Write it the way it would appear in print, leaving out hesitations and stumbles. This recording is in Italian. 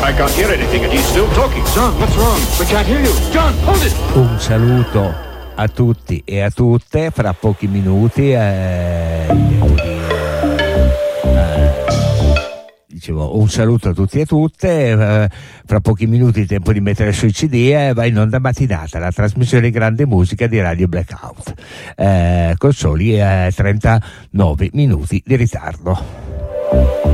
I can't hear anything and he's still talking. John, what's wrong? We can't hear you. John, hold it. Un saluto a tutti e a tutte, fra pochi minuti dicevo un saluto a tutti e a tutte, fra pochi minuti tempo di mettere sui CD e va in onda mattinata la trasmissione Grande Musica di Radio Blackout, con soli 39 minuti di ritardo.